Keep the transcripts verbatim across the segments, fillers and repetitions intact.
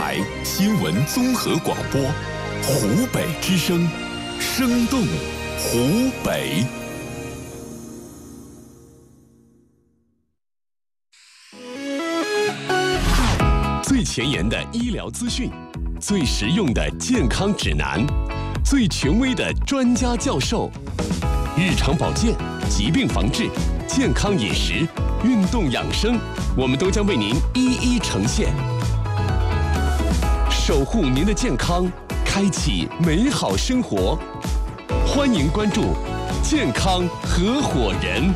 台新闻综合广播，湖北之声，生动湖北。最前沿的医疗资讯，最实用的健康指南，最权威的专家教授，日常保健、疾病防治、健康饮食、运动养生，我们都将为您一一呈现，守护您的健康，开启美好生活。欢迎关注健康合伙人。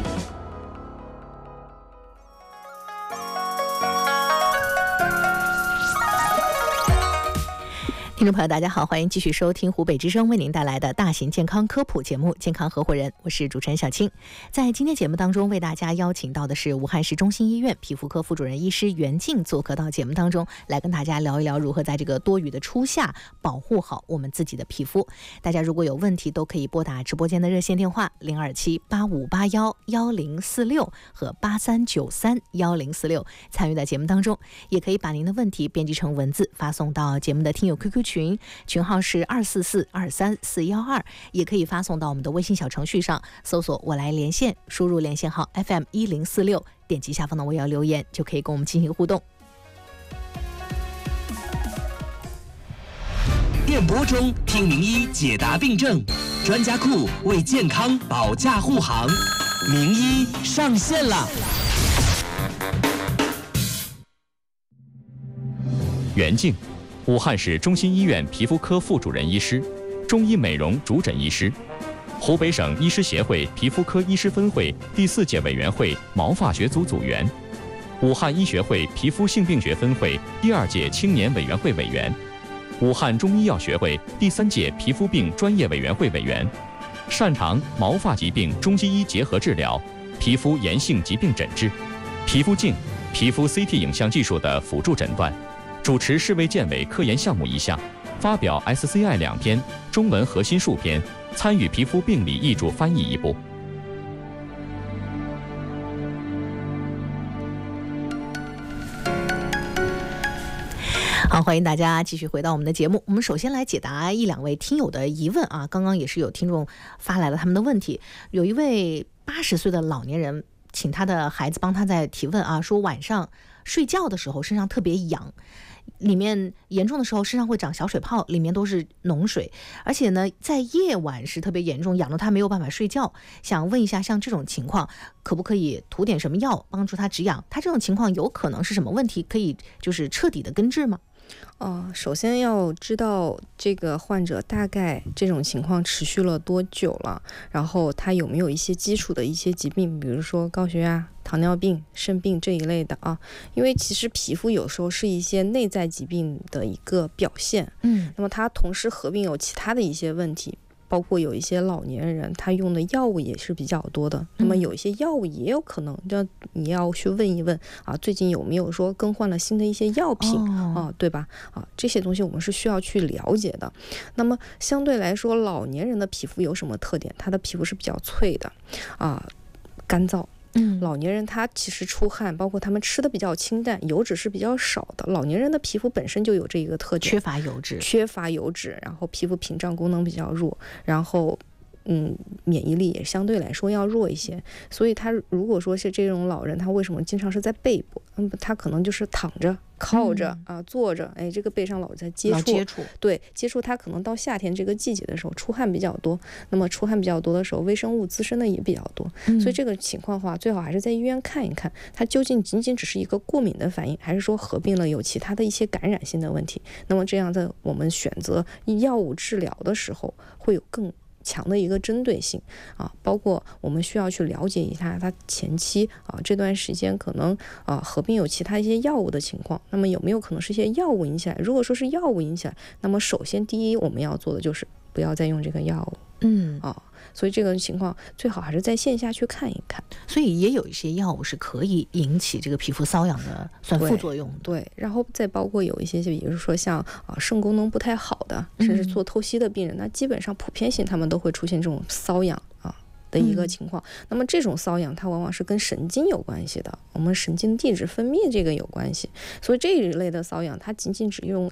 听众朋友大家好，欢迎继续收听湖北之声为您带来的大型健康科普节目健康合伙人，我是主持人小青。在今天节目当中为大家邀请到的是武汉市中心医院皮肤科副主任医师袁静，做客到节目当中来跟大家聊一聊如何在这个多雨的初夏保护好我们自己的皮肤。大家如果有问题都可以拨打直播间的热线电话零二七八五八幺幺零四六和八三九三幺零四六，参与到节目当中，也可以把您的问题编辑成文字发送到节目的听友 Q Q 群，群号是二四四二三四一二，也可以发送到我们的微信小程序上，搜索我来连线，输入连线号 F M 一零四六，点击下方的我要留言，就可以跟我们进行互动。 电波中听名医解答病症，专家库为健康保驾护航，名医上线了。 袁静，武汉市中心医院皮肤科副主任医师，中医美容主诊医师，湖北省医师协会皮肤科医师分会第四届委员会毛发学组组员，武汉医学会皮肤性病学分会第二届青年委员会委员，武汉中医药学会第三届皮肤病专业委员会委员，擅长毛发疾病中西医结合治疗、皮肤炎性疾病诊治、皮肤镜、皮肤 C T 影像技术的辅助诊断，主持市卫健委科研项目一项，发表 S C I 两篇，中文核心数篇，参与皮肤病理译著翻译一部。 好，欢迎大家继续回到我们的节目。我们首先来解答一两位听友的疑问啊，刚刚也是有听众发来了他们的问题。有一位八十岁的老年人，请他的孩子帮他在提问啊，说晚上睡觉的时候身上特别痒，里面严重的时候身上会长小水泡，里面都是脓水，而且呢在夜晚是特别严重，痒得他没有办法睡觉。想问一下，像这种情况可不可以涂点什么药帮助他止痒？他这种情况有可能是什么问题？可以就是彻底的根治吗？ 呃，首先要知道这个患者大概这种情况持续了多久了，然后他有没有一些基础的一些疾病，比如说高血压、糖尿病、肾病这一类的啊。因为其实皮肤有时候是一些内在疾病的一个表现，嗯，那么它同时合并有其他的一些问题。包括有一些老年人他用的药物也是比较多的，那么有一些药物也有可能就你要去问一问啊，最近有没有说更换了新的一些药品、哦、啊，对吧？啊，这些东西我们是需要去了解的。那么相对来说，老年人的皮肤有什么特点？他的皮肤是比较脆的啊，干燥。嗯，老年人他其实出汗，包括他们吃的比较清淡，油脂是比较少的。老年人的皮肤本身就有这一个特点， 缺乏油脂， 缺乏油脂，然后皮肤屏障功能比较弱，然后嗯，免疫力也相对来说要弱一些。所以他如果说是这种老人，他为什么经常是在背部？嗯，他可能就是躺着、靠着、嗯、啊、坐着，哎，这个背上老在接触， 老接触， 对，接触他可能到夏天这个季节的时候出汗比较多，那么出汗比较多的时候，微生物滋生的也比较多，嗯、所以这个情况的话，最好还是在医院看一看，它究竟仅仅只是一个过敏的反应，还是说合并了有其他的一些感染性的问题？那么这样在我们选择药物治疗的时候，会有更强的一个针对性啊，包括我们需要去了解一下它前期啊这段时间可能啊合并有其他一些药物的情况，那么有没有可能是一些药物引起来？如果说是药物引起来，那么首先第一我们要做的就是不要再用这个药物，嗯啊，所以这个情况最好还是在线下去看一看。 所以也有一些药物是可以引起这个皮肤瘙痒的，算副作用的。 对，对，然后再包括有一些，就比如说像啊肾功能不太好的，甚至做透析的病人，嗯、那基本上普遍性他们都会出现这种瘙痒啊的一个情况。嗯、那么这种瘙痒它往往是跟神经有关系的，我们神经递质分泌这个有关系，所以这一类的瘙痒它仅仅只用